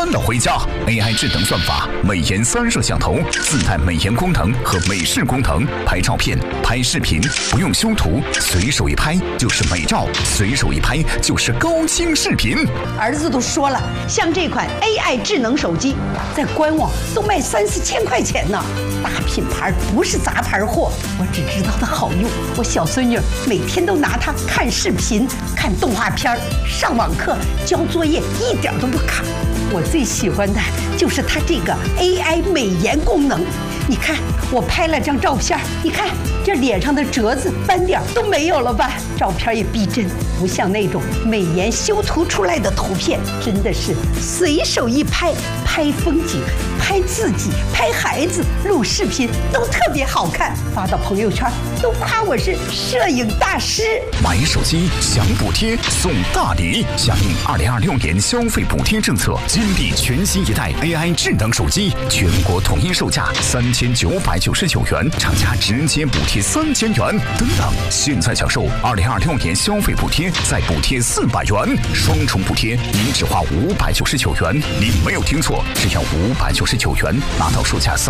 安的回家。AI 智能算法，美颜3摄像头，自带美颜功能和美视功能，拍照片、拍视频不用修图，随手一拍就是美照，随手一拍就是高清视频。 儿子都说了，像这款 AI 智能手机，在官网都卖3、4千块钱呢。大品牌不是杂牌货，我只知道它好用。我小孙女每天都拿它看视频、看动画片、上网课、交作业，一点都不卡。我最喜欢的就是它这个 AI 美颜功能。你看，我拍了张照片，你看这脸上的褶子、斑点都没有了吧？照片也逼真，不像那种美颜修图出来的图片，真的是随手一拍，拍风景、拍自己、拍孩子、录视频都特别好看，发到朋友圈都夸我是摄影大师。 买手机享补贴送大礼，响应2026年消费补贴政策，金地全新一代 AI 智能手机，全国统一售价3999元，厂家直接补贴3000元。等等，现在享受2026年消费补贴，再补贴400元，双重补贴，您只花599元。您没有听错，只要599元，拿到售价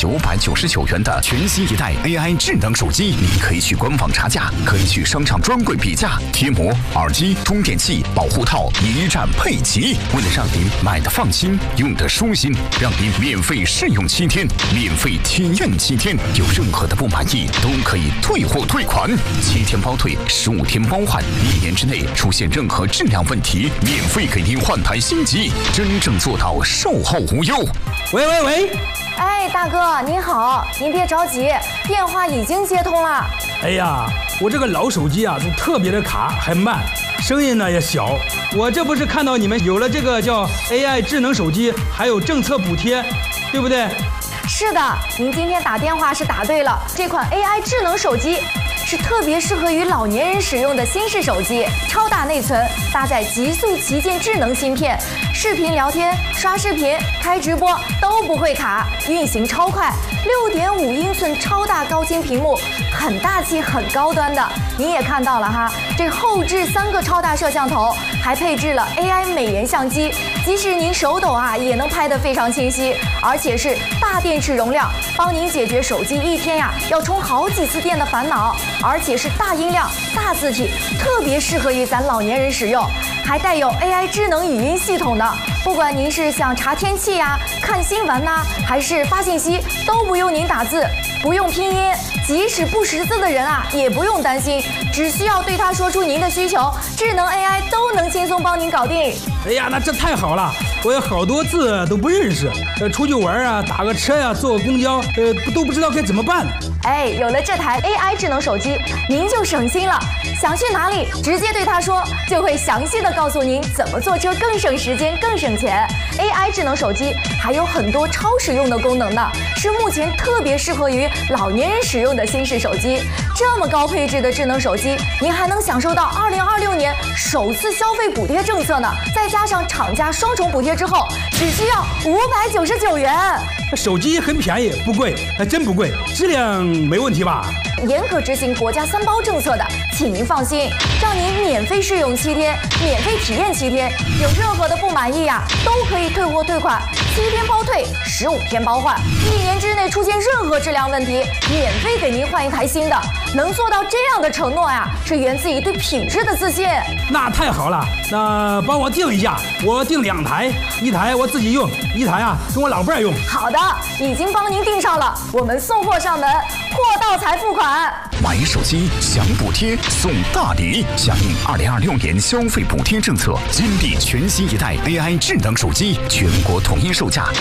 3999元的全新一代 AI 智能手机。你可以去官网查价，可以去商场专柜比价，贴膜、耳机、充电器、保护套一站配齐。为了让您买的放心，用的舒心，让您免费试用7天，免费体验7天，有任何的不满意都可以退货退款，7天包退，15天包换，1年之内出现任何质量问题，免费给您换台新机，真正做到售后无忧。 喂， 哎，大哥您好，您别着急，电话已经接通了。 哎呀，我这个老手机啊，都特别的卡，还慢，声音呢也小。我这不是看到你们有了这个叫 AI 智能手机，还有政策补贴，对不对？ 是的，您今天打电话是打对了，这款 AI 智能手机是特别适合于老年人使用的新式手机，超大内存，搭载极速旗舰智能芯片，视频聊天、刷视频、开直播都不会卡，运行超快，6.5英寸超大高清屏幕，很大气、很高端的。您也看到了哈，这后置3个超大摄像头，还配置了 AI 美颜相机，即使您手抖啊，也能拍得非常清晰，而且是大电池容量，帮您解决手机一天呀要充好几次电的烦恼。而且是大音量、大字体，特别适合于咱老年人使用，还带有 AI 智能语音系统的。不管您是想查天气呀、看新闻呐，还是发信息，都不用您打字，不用拼音，即使不识字的人啊，也不用担心，只需要对它说出您的需求，智能 AI 都能轻松帮您搞定。 哎呀，那这太好了！我有好多字都不认识，出去玩啊，打个车呀、坐个公交，都不知道该怎么办。 哎，有了这台 AI 智能手机，您就省心了。想去哪里，直接对它说，就会详细的告诉您怎么坐车更省时间、更省钱。AI 智能手机还有很多超实用的功能呢，是目前特别适合于老年人使用的新式手机。这么高配置的智能手机，您还能享受到2026年首次消费补贴政策呢，再加上厂家双重补贴之后，只需要599元。 手机很便宜，不贵，还真不贵，质量没问题吧？ 严格执行国家3包政策的，请您放心，让您免费试用7天，免费体验7天，有任何的不满意呀，都可以退货退款，7天包退，15天包换，1年之内出现任何质量问题，免费给您换一台新的。能做到这样的承诺呀，是源自于对品质的自信。 那太好了，那帮我订一下，我订2台，1台我自己用，1台啊跟我老伴儿用。 好的，已经帮您订上了，我们送货上门，货到才付款。 买手机享补贴送大礼，响应2026年消费补贴政策，金地全新一代 AI 智能手机，全国统一售价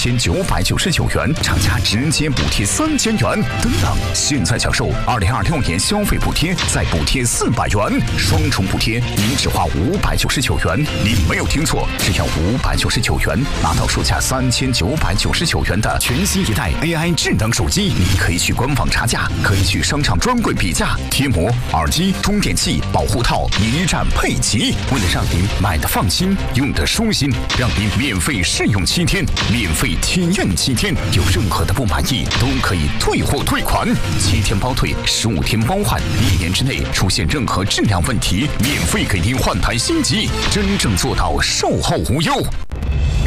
3999元，厂家直接补贴3000元。等等，现在享受2026年消费补贴，再补贴400元，双重补贴，您只花599元。您没有听错，只要599元，拿到售价3999元的全新一代 AI 智能手机。你可以去官网查价，可以去商场专柜比价，贴膜、耳机、充电器、保护套一站配齐。为了让您买的放心，用的舒心，让您免费试用7天，免费体验7天，有任何的不满意都可以退货退款，7天包退，15天包换，1年之内出现任何质量问题，免费给您换台新机，真正做到售后无忧。